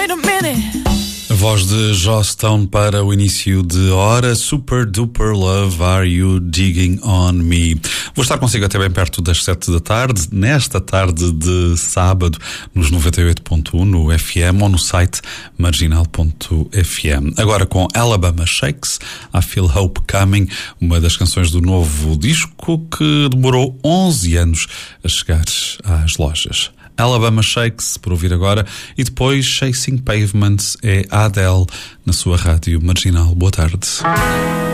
A voz de Joss Stone para o início de hora. Super Duper Love, Are You Digging On Me? Vou estar consigo até bem perto das 7 da tarde, nesta tarde de sábado, nos 98.1 no FM ou no site marginal.fm. Agora com Alabama Shakes, I Feel Hope Coming, uma das canções do novo disco que demorou 11 anos a chegar às lojas. Alabama Shakes, por ouvir agora, e depois Chasing Pavements é a Adele na sua rádio marginal. Boa tarde.